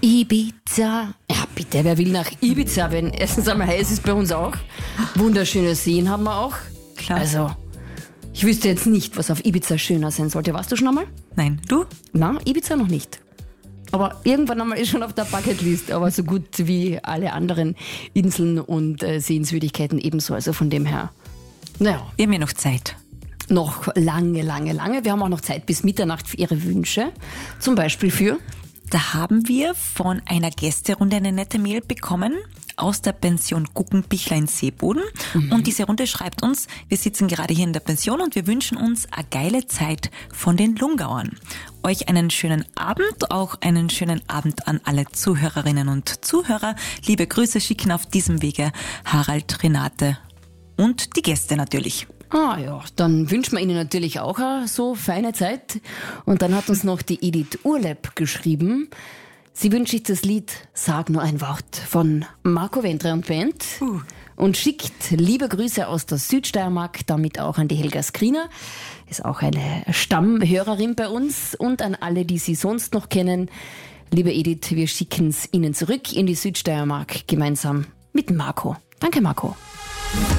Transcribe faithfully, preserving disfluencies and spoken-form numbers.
Ibiza. Ja, bitte, wer will nach Ibiza, wenn erstens einmal heiß ist bei uns auch. Wunderschöne Seen haben wir auch. Klar. Also, ich wüsste jetzt nicht, was auf Ibiza schöner sein sollte. Warst du schon einmal? Nein, du? Na, Ibiza noch nicht. Aber irgendwann einmal ist schon auf der Bucketlist, aber so gut wie alle anderen Inseln und äh, Sehenswürdigkeiten ebenso. Also von dem her, naja. Wir haben ja noch Zeit. Noch lange, lange, lange. Wir haben auch noch Zeit bis Mitternacht für Ihre Wünsche. Zum Beispiel für... Da haben wir von einer Gästerunde eine nette Mail bekommen aus der Pension Guggenbichler in Seeboden. Mhm. Und diese Runde schreibt uns, wir sitzen gerade hier in der Pension und wir wünschen uns eine geile Zeit von den Lungauern. Euch einen schönen Abend, auch einen schönen Abend an alle Zuhörerinnen und Zuhörer. Liebe Grüße schicken auf diesem Wege Harald, Renate und die Gäste natürlich. Ah ja, dann wünschen wir Ihnen natürlich auch eine so feine Zeit. Und dann hat uns noch die Edith Urleb geschrieben. Sie wünscht sich das Lied Sag nur ein Wort von Marco Wendre und Band uh. und schickt liebe Grüße aus der Südsteiermark, damit auch an die Helga Skriner. Ist auch eine Stammhörerin bei uns und an alle, die sie sonst noch kennen. Liebe Edith, wir schicken es Ihnen zurück in die Südsteiermark gemeinsam mit Marco. Danke, Marco.